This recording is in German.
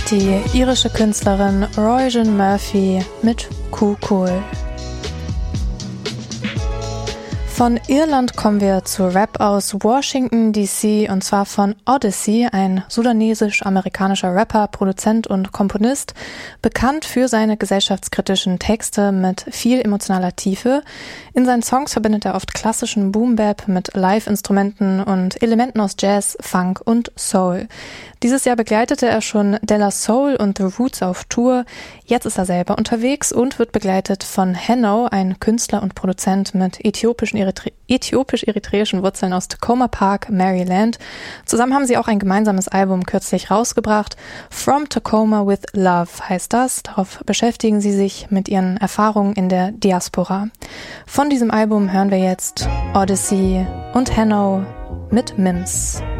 Die irische Künstlerin Roisin Murphy mit Cool. Von Irland kommen wir zu Rap aus Washington DC und zwar von Oddisee, ein sudanesisch-amerikanischer Rapper, Produzent und Komponist, bekannt für seine gesellschaftskritischen Texte mit viel emotionaler Tiefe. In seinen Songs verbindet er oft klassischen Boom-Bap mit Live-Instrumenten und Elementen aus Jazz, Funk und Soul. Dieses Jahr begleitete er schon De La Soul und The Roots auf Tour. Jetzt ist er selber unterwegs und wird begleitet von Henno, ein Künstler und Produzent mit äthiopisch-eritreischen Wurzeln aus Tacoma Park, Maryland. Zusammen haben sie auch ein gemeinsames Album kürzlich rausgebracht. From Tacoma with Love heißt das. Darauf beschäftigen sie sich mit ihren Erfahrungen in der Diaspora. Von diesem Album hören wir jetzt Oddisee und Henno mit Mims.